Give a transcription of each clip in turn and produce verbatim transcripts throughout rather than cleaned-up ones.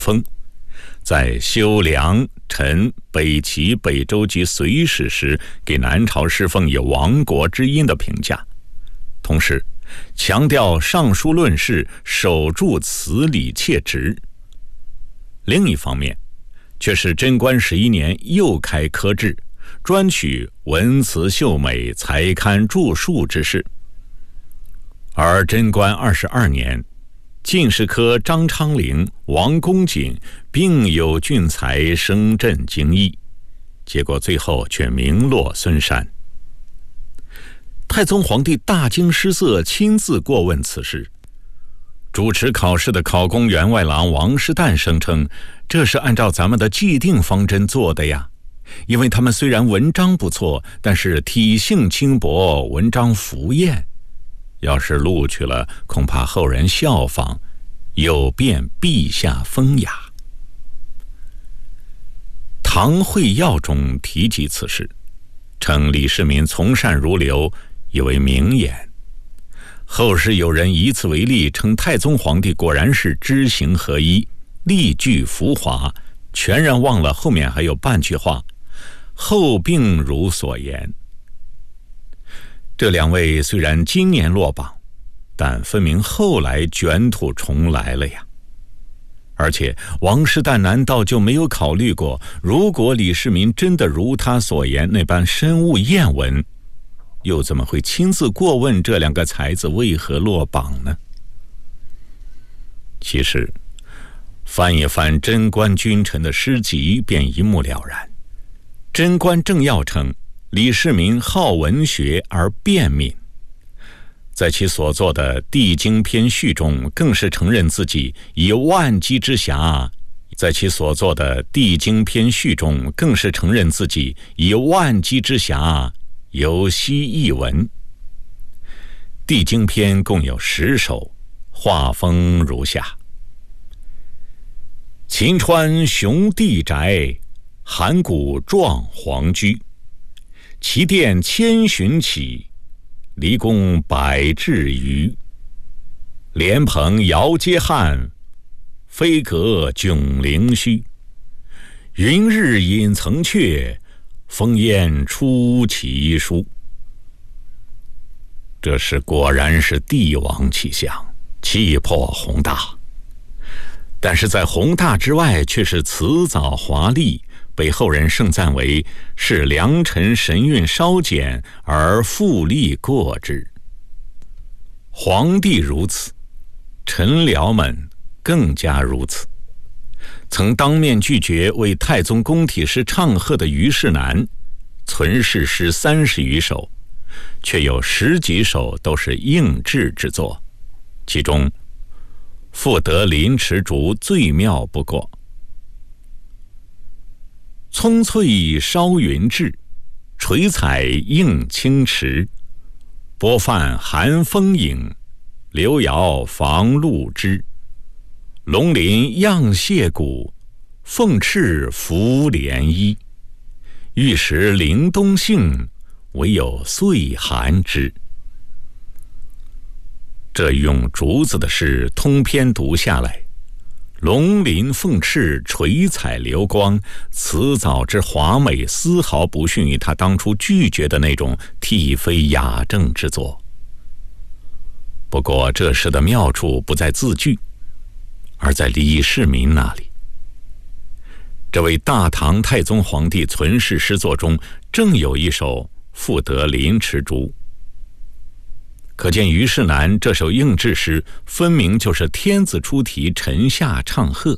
风，在修梁、陈、北齐、北周及隋史时，给南朝侍奉以亡国之音的评价，同时强调尚书论事，守住词理切直。另一方面，却是贞观十一年又开科制，专取文辞秀美、才堪著述之士。而贞观二十二年，进士科张昌龄、王公瑾并有俊才声震京邑，结果最后却名落孙山。太宗皇帝大惊失色，亲自过问此事。主持考试的考功员外郎王师旦声称，这是按照咱们的既定方针做的呀，因为他们虽然文章不错，但是体性轻薄，文章浮艳，要是录取了，恐怕后人效仿，有变陛下风雅。唐会要中提及此事，称李世民从善如流，以为名言。后世有人以此为例，称太宗皇帝果然是知行合一，力具浮华，全然忘了后面还有半句话：后病如所言。这两位虽然今年落榜，但分明后来卷土重来了呀。而且王师旦难道就没有考虑过，如果李世民真的如他所言那般深悟谚文，又怎么会亲自过问这两个才子为何落榜呢？其实翻一翻贞观君臣的诗集，便一目了然。贞观政要称李世民好文学而辩敏，在其所作的《帝京篇序》中，更是承认自己以万机之侠，在其所作的《帝京篇序》中，更是承认自己以万机之侠游西译文。帝京篇共有十首，画风如下：秦川雄地宅，函谷壮皇居。其殿千寻起，离宫百至余。莲蓬遥接汉，飞阁迥凌虚。云日隐层阙，风烟出奇书。这是果然是帝王气象，气魄宏大，但是在宏大之外却是辞藻华丽，被后人盛赞为是良辰神韵稍减而富丽过之。皇帝如此，臣僚们更加如此。曾当面拒绝为太宗宫体诗唱和的虞世南，存世诗三十余首，却有十几首都是应制之作，其中赋得林池竹最妙不过。葱翠烧云雉，垂彩映清池。波泛寒风影，流遥防露枝。龙鳞漾蟹骨，凤翅拂涟漪。欲食凌冬杏，唯有岁寒枝。这用竹子的诗通篇读下来，龙鳞凤翅，垂彩流光，辞藻之华美，丝毫不逊于他当初拒绝的那种替妃雅正之作。不过这诗的妙处不在字句，而在李世民那里。这位大唐太宗皇帝存世诗作中，正有一首赋得林池竹。可见虞世南这首应制诗分明就是天子出题，臣下唱和。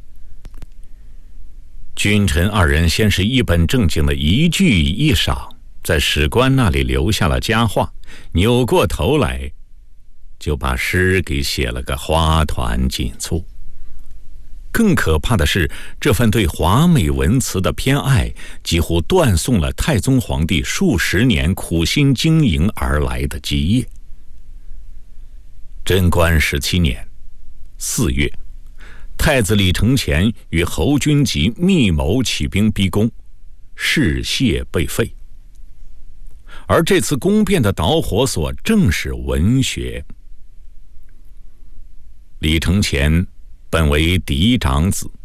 君臣二人先是一本正经的一句一赏，在史官那里留下了佳话，扭过头来就把诗给写了个花团锦簇。更可怕的是，这份对华美文辞的偏爱，几乎断送了太宗皇帝数十年苦心经营而来的基业。贞观十七年四月，太子李承乾与侯君集密谋起兵逼宫，事谢被废。而这次宫变的导火索正是文学。李承乾本为嫡长子，